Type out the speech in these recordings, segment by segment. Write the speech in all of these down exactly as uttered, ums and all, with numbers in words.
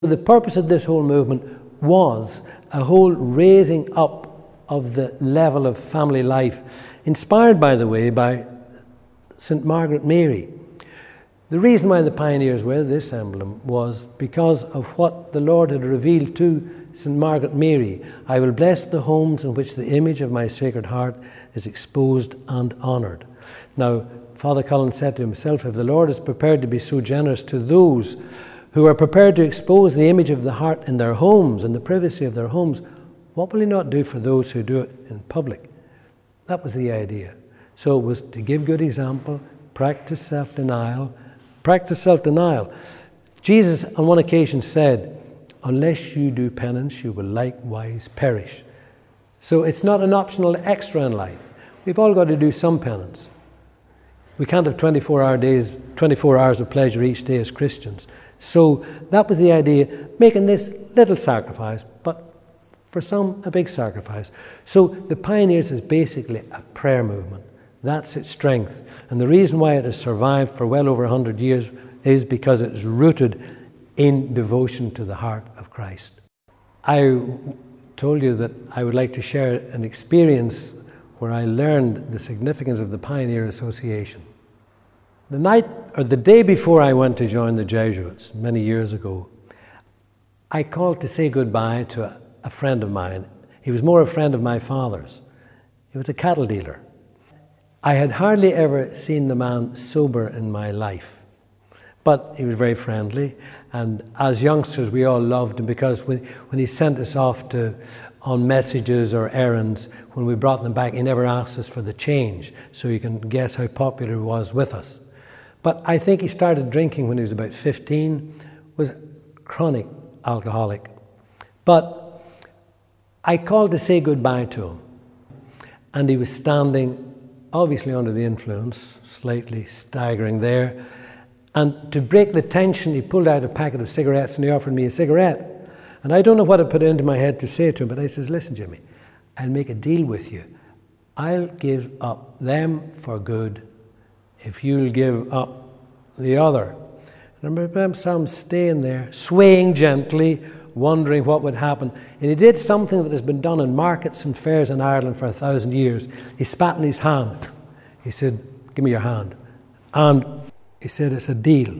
The purpose of this whole movement was a whole raising up of the level of family life, inspired, by the way, by Saint Margaret Mary. The reason why the pioneers wear this emblem was because of what the Lord had revealed to Saint Margaret Mary. I will bless the homes in which the image of my Sacred Heart is exposed and honoured. Now, Father Cullen said to himself, if the Lord is prepared to be so generous to those who are prepared to expose the image of the heart in their homes, in the privacy of their homes, what will he not do for those who do it in public? That was the idea. So it was to give good example, practice self-denial, practice self-denial. Jesus on one occasion said, unless you do penance, you will likewise perish. So it's not an optional extra in life. We've all got to do some penance. We can't have twenty-four hour days, twenty-four hours of pleasure each day as Christians. So that was the idea, making this little sacrifice, but for some, a big sacrifice. So the Pioneers is basically a prayer movement. That's its strength. And the reason why it has survived for well over one hundred years is because it's rooted in devotion to the heart of Christ. I told you that I would like to share an experience where I learned the significance of the Pioneer Association. The night, or the day before I went to join the Jesuits many years ago, I called to say goodbye to a, a friend of mine. He was more a friend of my father's. He was a cattle dealer. I had hardly ever seen the man sober in my life, but he was very friendly, and as youngsters we all loved him because when, when he sent us off to on messages or errands, when we brought them back, he never asked us for the change, so you can guess how popular he was with us. But I think he started drinking when he was about fifteen, was a chronic alcoholic. But I called to say goodbye to him, and he was standing, obviously under the influence, slightly staggering there. And to break the tension, he pulled out a packet of cigarettes and he offered me a cigarette. And I don't know what I put into my head to say to him, but I says, listen, Jimmy, I'll make a deal with you. I'll give up them for good if you'll give up the other. And I remember him staying there, swaying gently, wondering what would happen. And he did something that has been done in markets and fairs in Ireland for a thousand years. He spat in his hand. He said, give me your hand. And he said, it's a deal.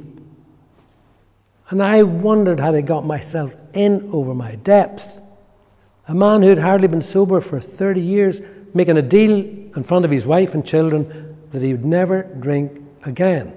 And I wondered how I got myself in over my depths. A man who had hardly been sober for thirty years, making a deal in front of his wife and children that he would never drink again.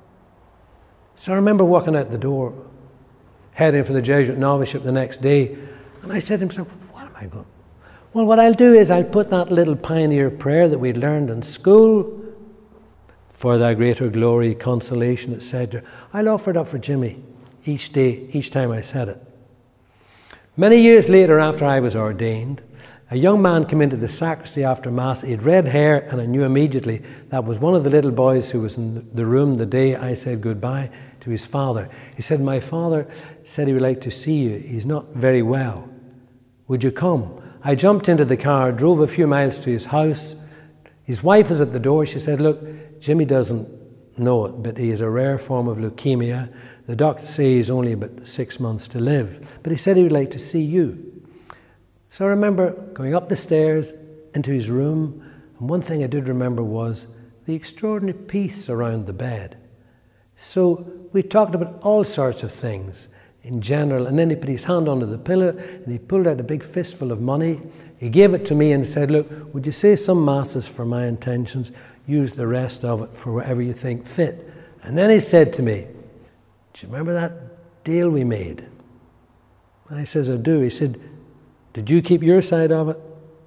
So I remember walking out the door, heading for the Jesuit novitiate the next day, and I said to myself, what am I going? Well, what I'll do is I'll put that little pioneer prayer that we'd learned in school, for thy greater glory, consolation, et cetera. I'll offer it up for Jimmy each day, each time I said it. Many years later, after I was ordained, a young man came into the sacristy after Mass. He had red hair, and I knew immediately that was one of the little boys who was in the room the day I said goodbye to his father. He said, my father said he would like to see you. He's not very well. Would you come? I jumped into the car, drove a few miles to his house. His wife was at the door. She said, look, Jimmy doesn't know it, but he has a rare form of leukemia. The doctors say he's only about six months to live. But he said he would like to see you. So I remember going up the stairs into his room, and one thing I did remember was the extraordinary peace around the bed. So we talked about all sorts of things in general, and then he put his hand under the pillow and he pulled out a big fistful of money. He gave it to me and said, look, would you say some masses for my intentions, use the rest of it for whatever you think fit. And then he said to me, do you remember that deal we made? And I says, I do. He said, did you keep your side of it?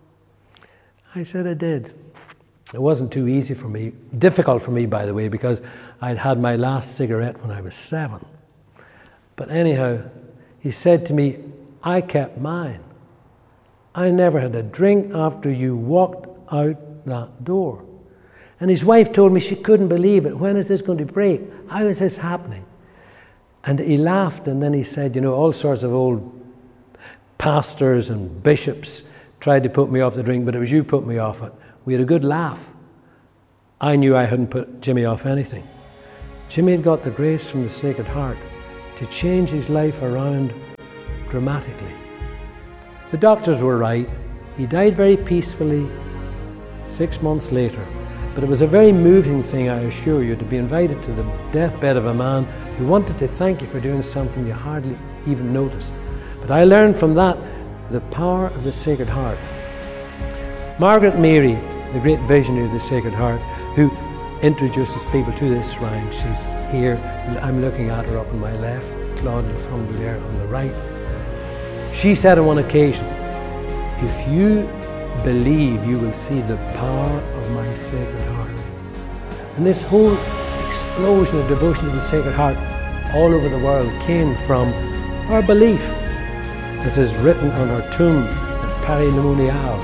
I said, I did. It wasn't too easy for me, difficult for me, by the way, because I'd had my last cigarette when I was seven. But anyhow, he said to me, I kept mine. I never had a drink after you walked out that door. And his wife told me she couldn't believe it. When is this going to break? How is this happening? And he laughed, and then he said, you know, all sorts of old pastors and bishops tried to put me off the drink, but it was you put me off it. We had a good laugh. I knew I hadn't put Jimmy off anything. Jimmy had got the grace from the Sacred Heart to change his life around dramatically. The doctors were right. He died very peacefully six months later. But it was a very moving thing, I assure you, to be invited to the deathbed of a man who wanted to thank you for doing something you hardly even noticed. But I learned from that the power of the Sacred Heart. Margaret Mary, the great visionary of the Sacred Heart, who introduces people to this shrine, she's here, I'm looking at her up on my left, Claude Lecomblier on the right. She said on one occasion, "If you believe, you will see the power of my Sacred Heart." And this whole explosion of devotion to the Sacred Heart all over the world came from our belief, as is written on our tomb at Paris Le Monial.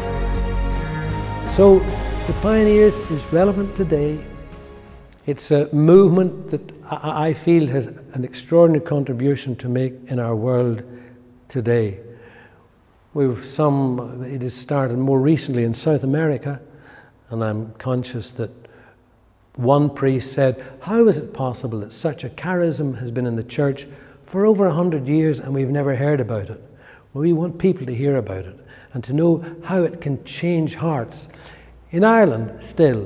So the Pioneers is relevant today. It's a movement that I feel has an extraordinary contribution to make in our world today. We've some, it has started more recently in South America, and I'm conscious that one priest said, "How is it possible that such a charism has been in the church for over a hundred years and we've never heard about it?" Well, we want people to hear about it and to know how it can change hearts. In Ireland, still,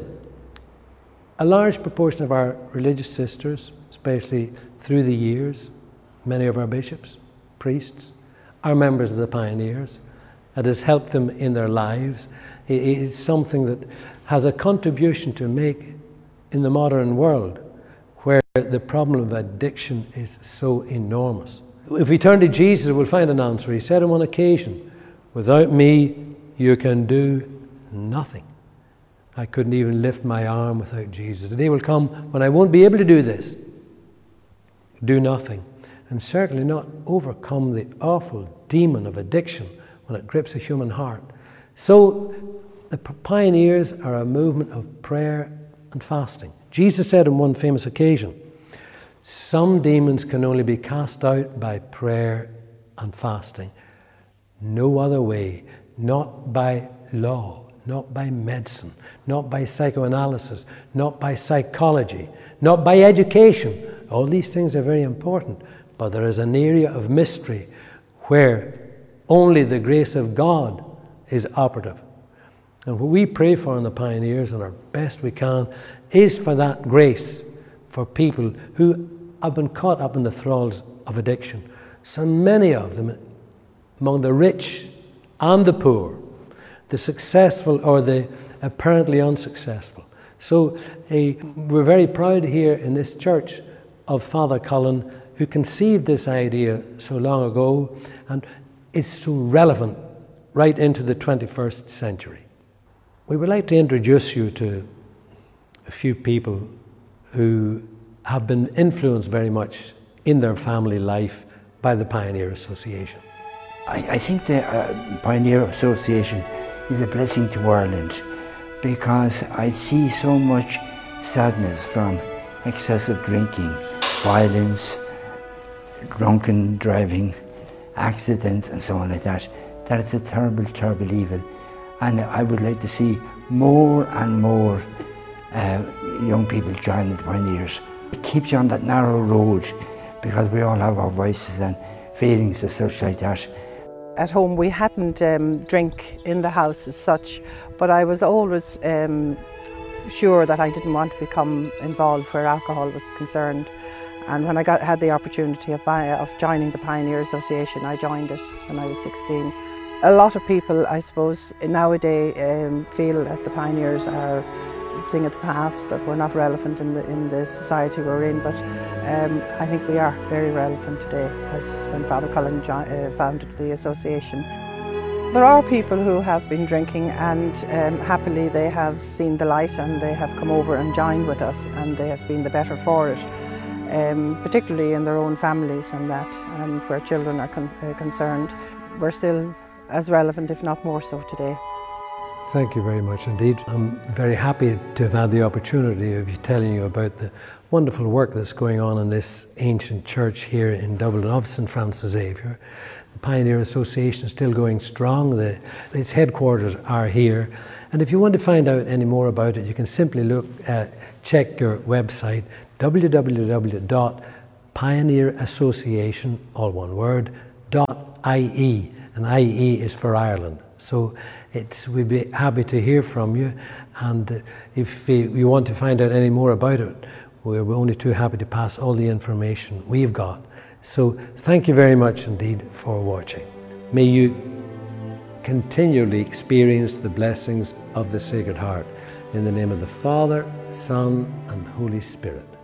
a large proportion of our religious sisters, especially through the years, many of our bishops, priests, are members of the Pioneers. It has helped them in their lives. It's something that has a contribution to make in the modern world where the problem of addiction is so enormous. If we turn to Jesus, we'll find an answer. He said on one occasion, "Without me, you can do nothing." I couldn't even lift my arm without Jesus. The day will come when I won't be able to do this. Do nothing. And certainly not overcome the awful demon of addiction when it grips a human heart. So the Pioneers are a movement of prayer and fasting. Jesus said on one famous occasion, "Some demons can only be cast out by prayer and fasting. No other way, not by law, not by medicine, not by psychoanalysis, not by psychology, not by education." All these things are very important, but there is an area of mystery where only the grace of God is operative. And what we pray for in the Pioneers, and our best we can, is for that grace for people who have been caught up in the thralls of addiction. So many of them, among the rich and the poor, the successful or the apparently unsuccessful. So uh, we're very proud here in this church of Father Cullen, who conceived this idea so long ago, and it's so relevant right into the twenty-first century. We would like to introduce you to a few people who have been influenced very much in their family life by the Pioneer Association. I, I think the uh, Pioneer Association is a blessing to Ireland, because I see so much sadness from excessive drinking, violence, drunken driving, accidents and so on like that, that it's a terrible, terrible evil. And I would like to see more and more uh, young people join the Pioneers. It keeps you on that narrow road, because we all have our voices and feelings and such like that. At home we hadn't um, drink in the house as such, but I was always um, sure that I didn't want to become involved where alcohol was concerned. And when I got, had the opportunity of, buy, of joining the Pioneer Association, I joined it when I was sixteen. A lot of people, I suppose, nowadays um, feel that the Pioneers are a thing of the past, that we're not relevant in the, in the society we're in, but um, I think we are very relevant today, as when Father Cullen uh, founded the association. There are people who have been drinking, and um, happily they have seen the light and they have come over and joined with us, and they have been the better for it. Um, particularly in their own families and that, and where children are con uh, concerned. We're still as relevant, if not more so, today. Thank you very much indeed. I'm very happy to have had the opportunity of telling you about the wonderful work that's going on in this ancient church here in Dublin of Saint Francis Xavier. The Pioneer Association is still going strong. The, its headquarters are here. And if you want to find out any more about it, you can simply look at, check your website, w w w dot pioneer association, all one word, .ie, and I E is for Ireland. So it's, we'd be happy to hear from you, and if you want to find out any more about it, we're only too happy to pass all the information we've got. So thank you very much indeed for watching. May you continually experience the blessings of the Sacred Heart. In the name of the Father, Son, and Holy Spirit.